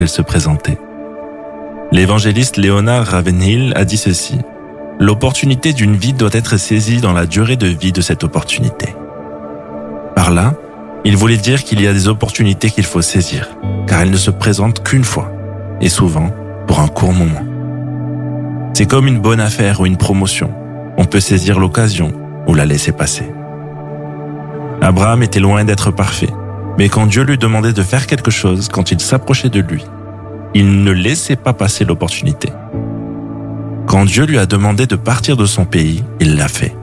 qu'elle se présentait. L'évangéliste Leonard Ravenhill a dit ceci: « L'opportunité d'une vie doit être saisie dans la durée de vie de cette opportunité. » Par là, il voulait dire qu'il y a des opportunités qu'il faut saisir, car elles ne se présentent qu'une fois, et souvent pour un court moment. C'est comme une bonne affaire ou une promotion. On peut saisir l'occasion ou la laisser passer. Abraham était loin d'être parfait, mais quand Dieu lui demandait de faire quelque chose, quand il s'approchait de lui, il ne laissait pas passer l'opportunité. Quand Dieu lui a demandé de partir de son pays, il l'a fait.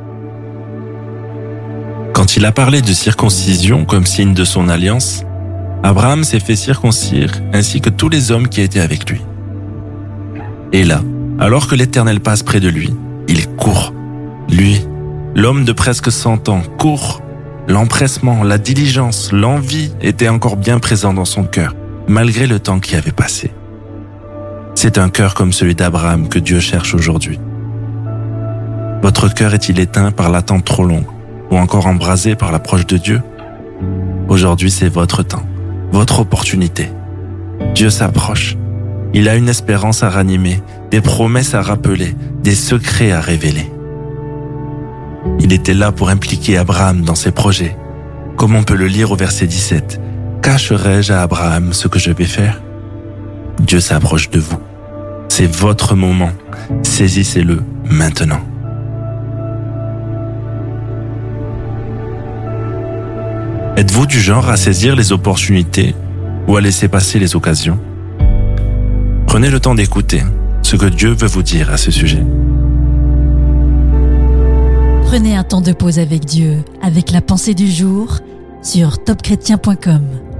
Quand il a parlé de circoncision comme signe de son alliance, Abraham s'est fait circoncire ainsi que tous les hommes qui étaient avec lui. Et là, alors que l'Éternel passe près de lui, il court. Lui, l'homme de presque 100 ans, court. L'empressement, la diligence, l'envie étaient encore bien présents dans son cœur, malgré le temps qui avait passé. C'est un cœur comme celui d'Abraham que Dieu cherche aujourd'hui. Votre cœur est-il éteint par l'attente trop longue, ou encore embrasé par l'approche de Dieu? Aujourd'hui, c'est votre temps, votre opportunité. Dieu s'approche. Il a une espérance à ranimer, des promesses à rappeler, des secrets à révéler. Il était là pour impliquer Abraham dans ses projets. Comme on peut le lire au verset 17, « Cacherai-je à Abraham ce que je vais faire ?» Dieu s'approche de vous. C'est votre moment. Saisissez-le maintenant. Êtes-vous du genre à saisir les opportunités ou à laisser passer les occasions? Prenez le temps d'écouter ce que Dieu veut vous dire à ce sujet. Prenez un temps de pause avec Dieu, avec la pensée du jour sur topchrétien.com.